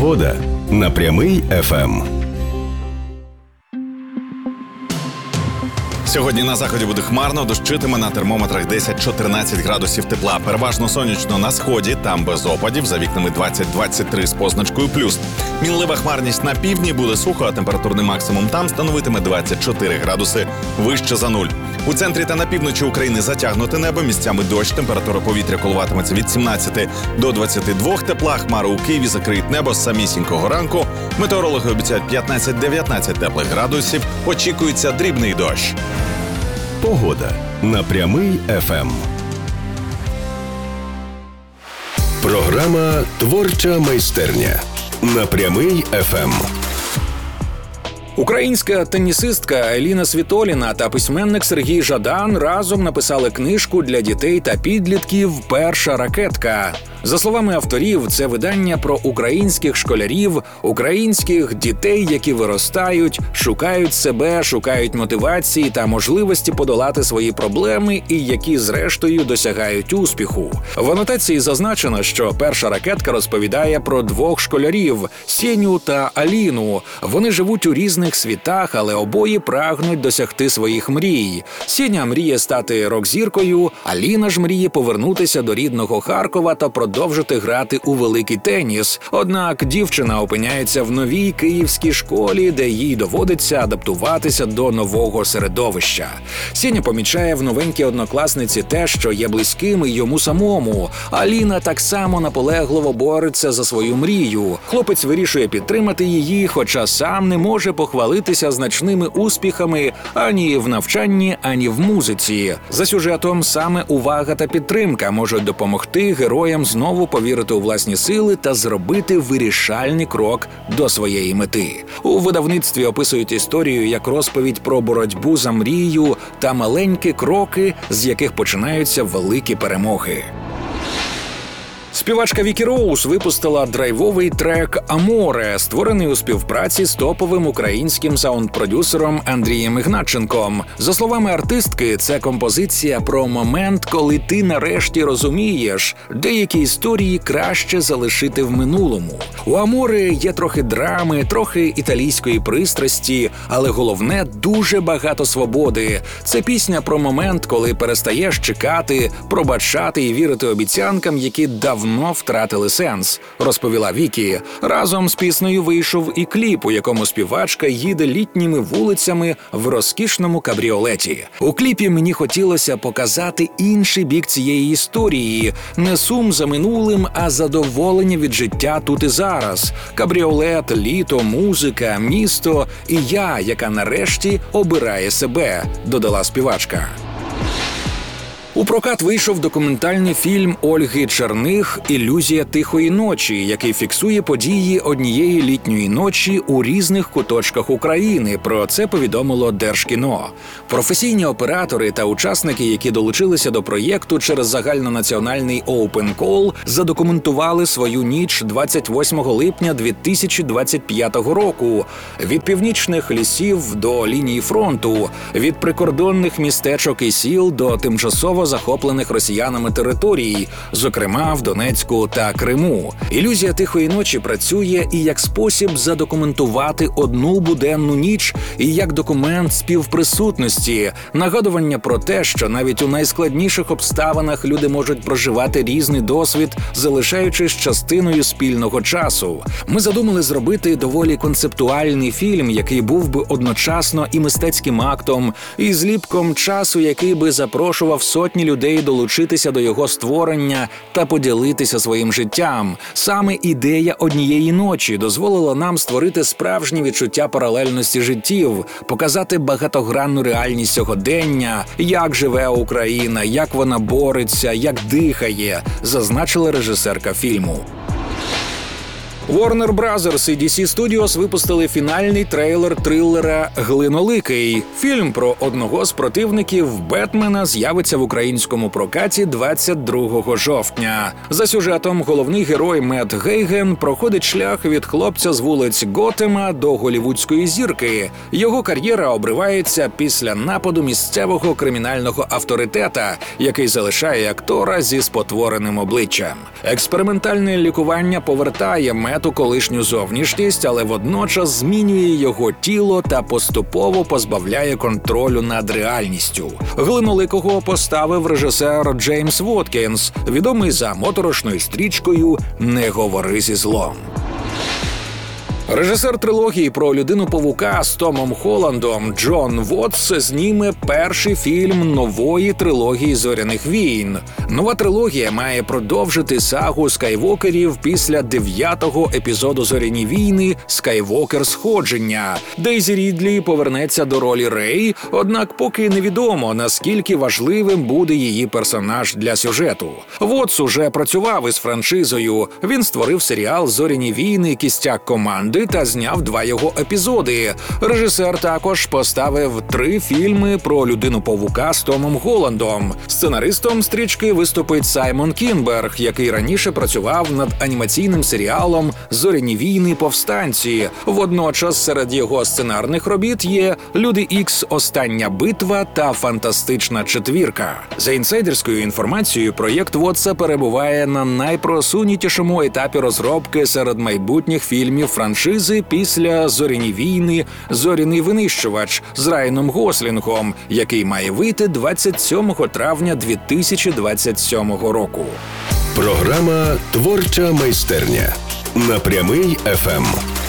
Погода на Прямий ФМ. Сьогодні на заході буде хмарно, дощитиме, на термометрах 10-14 градусів тепла. Переважно сонячно на сході, там без опадів, за вікнами 20-23 з позначкою плюс. Мінлива хмарність на півдні, буде сухо, а температурний максимум там становитиме 24 градуси вище за нуль. У центрі та на півночі України затягнуте небо, місцями дощ, температура повітря коливатиметься від 17 до 22 тепла, хмари у Києві закриють небо з самісінького ранку. Метеорологи обіцяють 15-19 теплих градусів, очікується дрібний дощ. Погода на Прямий ФМ. Програма «Творча майстерня» на Прямий ФМ. Українська тенісистка Еліна Світоліна та письменник Сергій Жадан разом написали книжку для дітей та підлітків «Перша ракетка». За словами авторів, це видання про українських школярів, українських дітей, які виростають, шукають себе, шукають мотивації та можливості подолати свої проблеми і які, зрештою, досягають успіху. В анотації зазначено, що «Перша ракетка» розповідає про двох школярів – Сеню та Аліну. Вони живуть у різних світах, але обоє прагнуть досягти своїх мрій. Сеня мріє стати рок-зіркою, Аліна ж мріє повернутися до рідного Харкова та продовжити грати у великий теніс. Однак дівчина опиняється в новій київській школі, де їй доводиться адаптуватися до нового середовища. Сеня помічає в новенькій однокласниці те, що є близьким і йому самому. Аліна так само наполегливо бореться за свою мрію. Хлопець вирішує підтримати її, хоча сам не може похвалитися значними успіхами ані в навчанні, ані в музиці. За сюжетом саме увага та підтримка можуть допомогти героям знову повірити у власні сили та зробити вирішальний крок до своєї мети. У видавництві описують історію як розповідь про боротьбу за мрію та маленькі кроки, з яких починаються великі перемоги. Співачка Вікі Роуз випустила драйвовий трек «Аморе», створений у співпраці з топовим українським саунд-продюсером Андрієм Ігнатченком. За словами артистки, це композиція про момент, коли ти нарешті розумієш, деякі історії краще залишити в минулому. У «Аморе» є трохи драми, трохи італійської пристрасті, але головне – дуже багато свободи. Це пісня про момент, коли перестаєш чекати, пробачати і вірити обіцянкам, які давно втратили сенс, розповіла Вікі. Разом з піснею вийшов і кліп, у якому співачка їде літніми вулицями в розкішному кабріолеті. У кліпі мені хотілося показати інший бік цієї історії. Не сум за минулим, а задоволення від життя тут і зараз. Кабріолет, літо, музика, місто і я, яка нарешті обирає себе, додала співачка. У прокат вийшов документальний фільм Ольги Черних «Ілюзія тихої ночі», який фіксує події однієї літньої ночі у різних куточках України. Про це повідомило Держкіно. Професійні оператори та учасники, які долучилися до проєкту через загальнонаціональний Open Call, задокументували свою ніч 28 липня 2025 року. Від північних лісів до лінії фронту, від прикордонних містечок і сіл до тимчасово захоплених росіянами територій, зокрема в Донецьку та Криму. «Ілюзія тихої ночі» працює і як спосіб задокументувати одну буденну ніч, і як документ співприсутності, нагадування про те, що навіть у найскладніших обставинах люди можуть проживати різний досвід, залишаючись частиною спільного часу. Ми задумали зробити доволі концептуальний фільм, який був би одночасно і мистецьким актом, і зліпком часу, який би запрошував сотні людей долучитися до його створення та поділитися своїм життям. Саме ідея однієї ночі дозволила нам створити справжнє відчуття паралельності життів, показати багатогранну реальність сьогодення, як живе Україна, як вона бореться, як дихає, зазначила режисерка фільму. Warner Brothers і DC Studios випустили фінальний трейлер трилера «Глиноликий». Фільм про одного з противників Бетмена з'явиться в українському прокаті 22 жовтня. За сюжетом головний герой Мет Гейген проходить шлях від хлопця з вулиць Готема до голівудської зірки. Його кар'єра обривається після нападу місцевого кримінального авторитета, який залишає актора зі спотвореним обличчям. Експериментальне лікування повертає Мета кумету колишню зовнішність, але водночас змінює його тіло та поступово позбавляє контролю над реальністю. Глиноликого поставив режисер Джеймс Воткінс, відомий за моторошною стрічкою «Не говори зі злом». Режисер трилогії про Людину-павука з Томом Холландом Джон Вотс зніме перший фільм нової трилогії «Зоряних війн». Нова трилогія має продовжити сагу Скайвокерів після 9-го епізоду «Зоряні війни» «Скайвокер Сходження». Дейзі Рідлі повернеться до ролі Рей, однак поки невідомо, наскільки важливим буде її персонаж для сюжету. Вотс уже працював із франшизою. Він створив серіал «Зоряні війни. Кістяк команди» та зняв 2 його епізоди. Режисер також поставив 3 фільми про Людину-павука з Томом Холландом. Сценаристом стрічки виступить Саймон Кінберг, який раніше працював над анімаційним серіалом «Зоряні війни. Повстанці». Водночас серед його сценарних робіт є «Люди Ікс. Остання битва» та «Фантастична четвірка». За інсайдерською інформацією, проєкт Вотса перебуває на найпросунутішому етапі розробки серед майбутніх фільмів франшизи після «Зоряні війни. Зоряний винищувач» з Райаном Гослінгом, який має вийти 27 травня 2027 року. Програма «Творча майстерня» на Прямий ФМ.